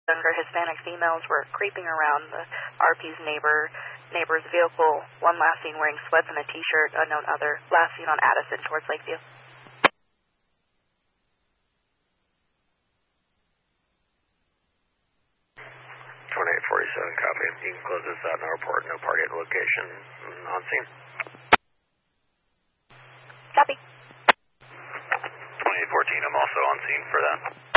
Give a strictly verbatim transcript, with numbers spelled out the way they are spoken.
younger Hispanic females were creeping around the R P's neighbor neighbor's vehicle. One last seen wearing sweats and a T-shirt, unknown other. Last seen on Addison towards Lakeview. twenty-eight forty-seven, copy. You can close this out and report no party at the location on scene. Copy. twenty-eight fourteen, I'm also on scene for that.